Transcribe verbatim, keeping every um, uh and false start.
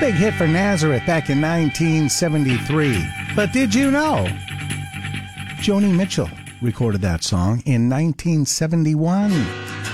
Big hit for Nazareth back in nineteen seventy-three. But did you know Joni Mitchell recorded that song in nineteen seventy-one?